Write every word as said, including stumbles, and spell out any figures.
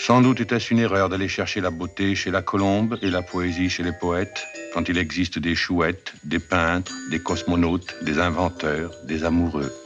Sans doute était-ce une erreur d'aller chercher la beauté chez la colombe et la poésie chez les poètes, quand il existe des chouettes, des peintres, des cosmonautes, des inventeurs, des amoureux.